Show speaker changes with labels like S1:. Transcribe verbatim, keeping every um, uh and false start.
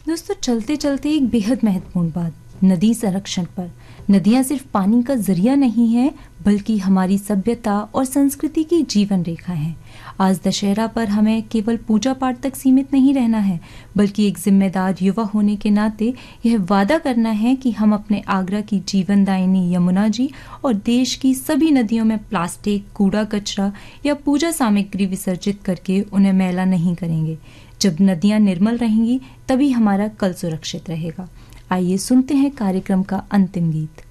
S1: दोस्तों, चलते चलते एक बेहद महत्वपूर्ण बात, नदी संरक्षण पर। नदियाँ सिर्फ पानी का जरिया नहीं है, बल्कि हमारी सभ्यता और संस्कृति की जीवन रेखा हैं। आज दशहरा पर हमें केवल पूजा पाठ तक सीमित नहीं रहना है, बल्कि एक जिम्मेदार युवा होने के नाते यह वादा करना है कि हम अपने आगरा की जीवनदायिनी यमुना जी और देश की सभी नदियों में प्लास्टिक, कूड़ा कचरा या पूजा सामग्री विसर्जित करके उन्हें मैला नहीं करेंगे। जब नदियां निर्मल रहेंगी, तभी हमारा कल सुरक्षित रहेगा। आइए सुनते हैं कार्यक्रम का अंतिम गीत।